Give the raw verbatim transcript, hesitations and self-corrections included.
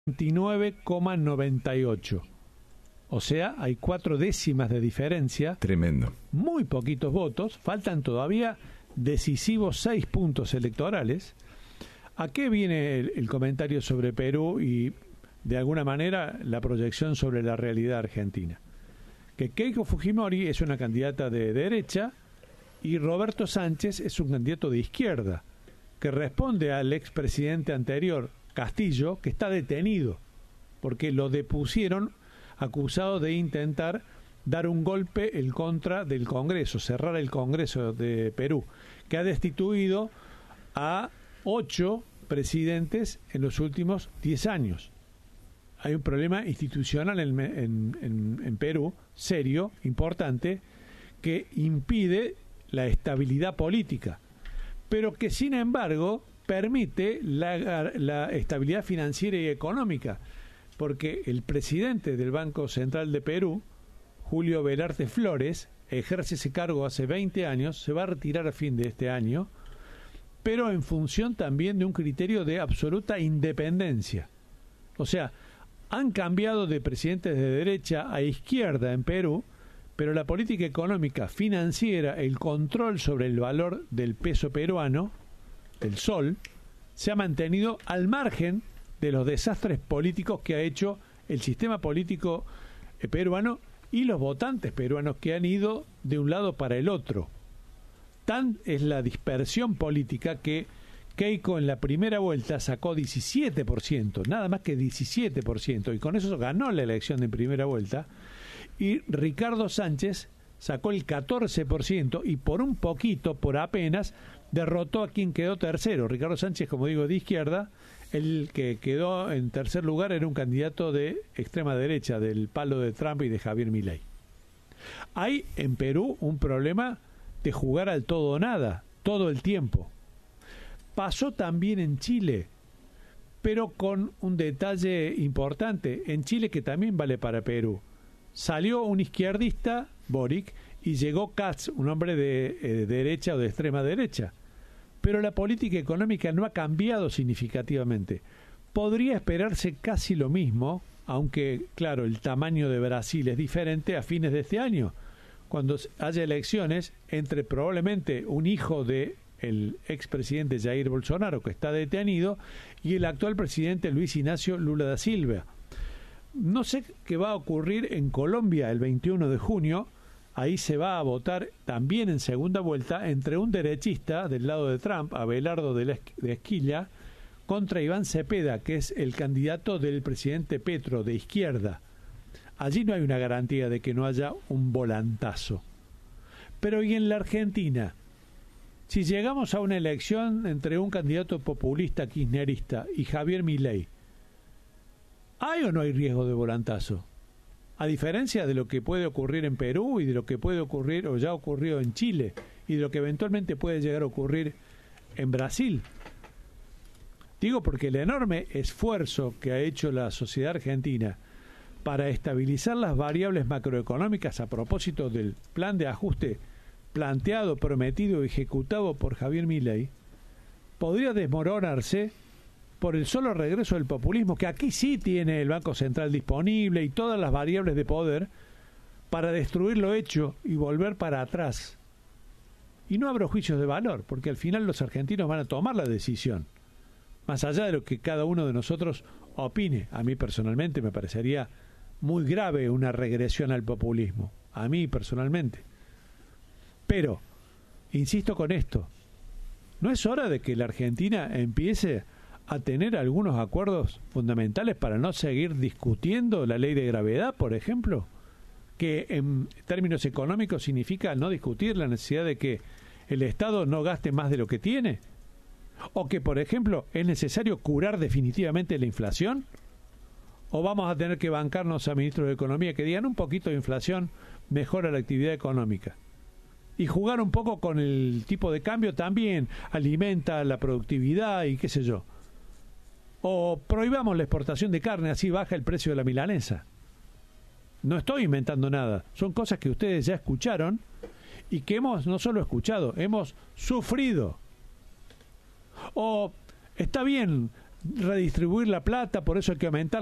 veintinueve coma noventa y ocho. O sea, hay cuatro décimas de diferencia. Tremendo. Muy poquitos votos. Faltan todavía decisivos seis puntos electorales. ¿A qué viene el, el comentario sobre Perú y, de alguna manera, la proyección sobre la realidad argentina? Que Keiko Fujimori es una candidata de derecha y Roberto Sánchez es un candidato de izquierda, que responde al expresidente anterior, Castillo, que está detenido, porque lo depusieron acusado de intentar dar un golpe en contra del Congreso, cerrar el Congreso de Perú, que ha destituido a ocho presidentes en los últimos diez años. Hay un problema institucional en, en, en, en Perú, serio, importante, que impide la estabilidad política, pero que sin embargo permite la, la estabilidad financiera y económica, porque el presidente del Banco Central de Perú, Julio Velarde Flores, ejerce ese cargo hace veinte años, se va a retirar a fin de este año, pero en función también de un criterio de absoluta independencia. O sea, han cambiado de presidentes de derecha a izquierda en Perú, pero la política económica, financiera, el control sobre el valor del peso peruano, del sol, se ha mantenido al margen de los desastres políticos que ha hecho el sistema político peruano y los votantes peruanos que han ido de un lado para el otro. Tan es la dispersión política que Keiko en la primera vuelta sacó diecisiete por ciento, nada más que diecisiete por ciento, y con eso ganó la elección de primera vuelta, y Ricardo Sánchez sacó el catorce por ciento y por un poquito, por apenas, derrotó a quien quedó tercero. Ricardo Sánchez, como digo, de izquierda. El que quedó en tercer lugar era un candidato de extrema derecha, del palo de Trump y de Javier Milei. Hay en Perú un problema de jugar al todo o nada, todo el tiempo. Pasó también en Chile, pero con un detalle importante. En Chile, que también vale para Perú. Salió un izquierdista, Boric, y llegó Katz, un hombre de eh, derecha o de extrema derecha. Pero la política económica no ha cambiado significativamente. Podría esperarse casi lo mismo, aunque, claro, el tamaño de Brasil es diferente a fines de este año, cuando haya elecciones entre probablemente un hijo de el expresidente Jair Bolsonaro, que está detenido, y el actual presidente Luis Ignacio Lula da Silva. No sé qué va a ocurrir en Colombia el veintiuno de junio. Ahí se va a votar también en segunda vuelta entre un derechista del lado de Trump, Abelardo de, de Esquilla, contra Iván Cepeda, que es el candidato del presidente Petro, de izquierda. Allí no hay una garantía de que no haya un volantazo. Pero ¿y en la Argentina? Si llegamos a una elección entre un candidato populista kirchnerista y Javier Milei, ¿hay o no hay riesgo de volantazo? A diferencia de lo que puede ocurrir en Perú y de lo que puede ocurrir o ya ocurrió en Chile y de lo que eventualmente puede llegar a ocurrir en Brasil. Digo porque el enorme esfuerzo que ha hecho la sociedad argentina para estabilizar las variables macroeconómicas a propósito del plan de ajuste planteado, prometido y ejecutado por Javier Milei, podría desmoronarse por el solo regreso del populismo, que aquí sí tiene el Banco Central disponible y todas las variables de poder para destruir lo hecho y volver para atrás. Y no abro juicios de valor, porque al final los argentinos van a tomar la decisión. Más allá de lo que cada uno de nosotros opine, a mí personalmente me parecería muy grave una regresión al populismo, a mí personalmente. Pero, insisto con esto, ¿no es hora de que la Argentina empiece a tener algunos acuerdos fundamentales para no seguir discutiendo la ley de gravedad, por ejemplo, que en términos económicos significa no discutir la necesidad de que el Estado no gaste más de lo que tiene? ¿O que, por ejemplo, es necesario curar definitivamente la inflación? ¿O vamos a tener que bancarnos a ministros de Economía que digan un poquito de inflación mejora la actividad económica? Y jugar un poco con el tipo de cambio también alimenta la productividad y qué sé yo. O prohibamos la exportación de carne, así baja el precio de la milanesa. No estoy inventando nada, son cosas que ustedes ya escucharon y que hemos no solo escuchado, hemos sufrido. O está bien redistribuir la plata, por eso hay que aumentar